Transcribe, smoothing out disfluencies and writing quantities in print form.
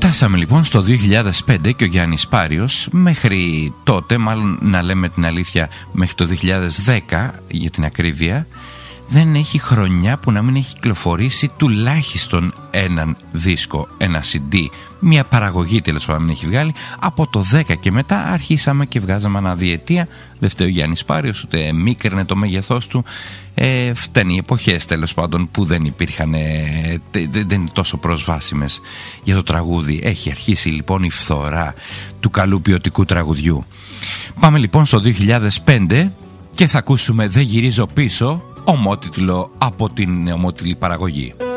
Φτάσαμε λοιπόν στο 2005 και ο Γιάννης Πάριος μέχρι τότε, μάλλον να λέμε την αλήθεια μέχρι το 2010 για την ακρίβεια, δεν έχει χρονιά που να μην έχει κυκλοφορήσει τουλάχιστον έναν δίσκο, ένα CD, μια παραγωγή τέλος πάντων μην έχει βγάλει. Από το 10 και μετά αρχίσαμε και βγάζαμε αναδιετία. Δεν φταίει ο Γιάννης Πάριος, ούτε μίκραινε το μέγεθός του. Φταίνει οι εποχές τέλος πάντων που δεν υπήρχαν, δεν είναι τόσο προσβάσιμες για το τραγούδι. Έχει αρχίσει λοιπόν η φθορά του καλού ποιοτικού τραγουδιού. Πάμε λοιπόν στο 2005 και θα ακούσουμε «Δεν γυρίζω πίσω», ομότιτλο από την ομότιτλη παραγωγή.